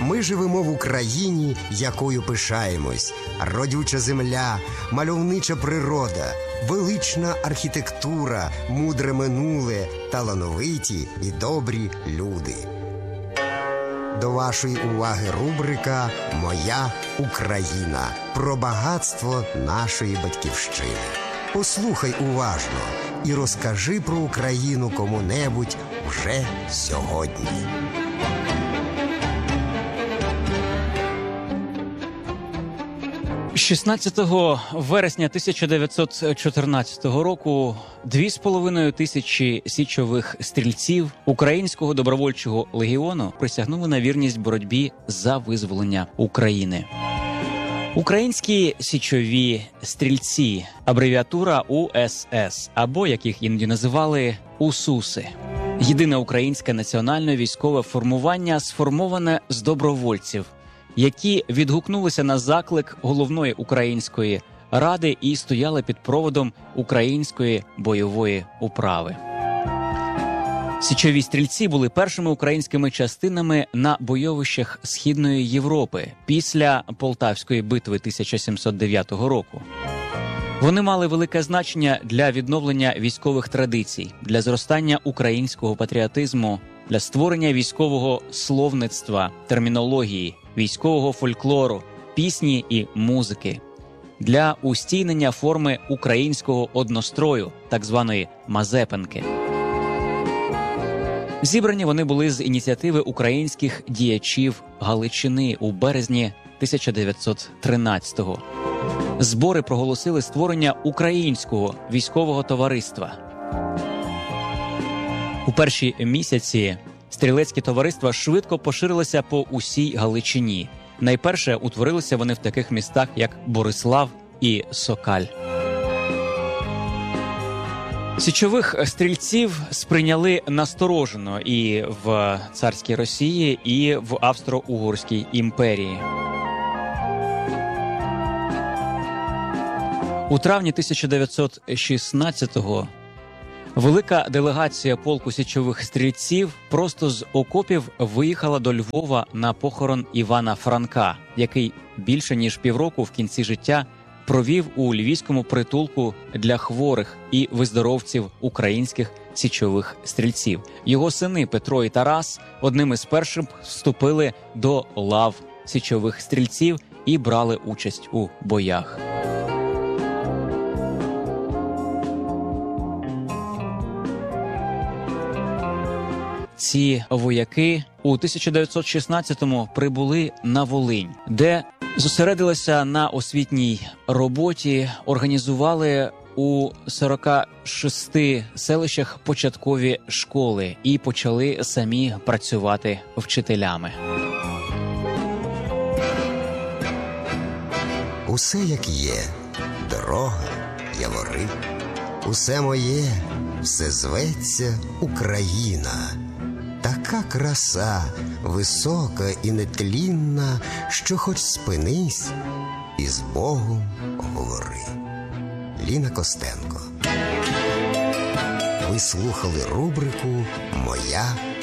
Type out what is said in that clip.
Ми живемо в Україні, якою пишаємось. Родюча земля, мальовнича природа, велична архітектура, мудре минуле, талановиті і добрі люди. До вашої уваги рубрика «Моя Україна» про багатство нашої батьківщини. Послухай уважно і розкажи про Україну кому-небудь вже сьогодні. 16 вересня 1914 року 2500 січових стрільців Українського добровольчого легіону присягнули на вірність боротьбі за визволення України. Українські січові стрільці – абревіатура УСС, або, як їх іноді називали, УСУСи. Єдине українське національне військове формування, сформоване з добровольців, які відгукнулися на заклик Головної української ради і стояли під проводом Української бойової управи. Січові стрільці були першими українськими частинами на бойовищах Східної Європи після Полтавської битви 1709 року. Вони мали велике значення для відновлення військових традицій, для зростання українського патріотизму, для створення військового словництва, термінології, військового фольклору, пісні і музики, для устійнення форми українського однострою, так званої Мазепинки. Зібрані вони були з ініціативи українських діячів Галичини у березні 1913-го. Збори проголосили створення Українського військового товариства. У перші місяці стрілецькі товариства швидко поширилися по усій Галичині. Найперше утворилися вони в таких містах, як Борислав і Сокаль. Січових стрільців сприйняли насторожено і в царській Росії, і в Австро-Угорській імперії. У травні 1916-го велика делегація полку січових стрільців просто з окопів виїхала до Львова на похорон Івана Франка, який більше ніж півроку в кінці життя провів у львівському притулку для хворих і виздоровців українських січових стрільців. Його сини Петро і Тарас одними з перших вступили до лав січових стрільців і брали участь у боях. Ці вояки у 1916-му прибули на Волинь, де зосередилися на освітній роботі, організували у 46 селищах початкові школи і почали самі працювати вчителями. Усе як є, дорога, явори, усе моє, все зветься Україна. Така краса, висока і нетлінна, що хоч спинись і з Богом говори. Ліна Костенко. Ви слухали рубрику «Моя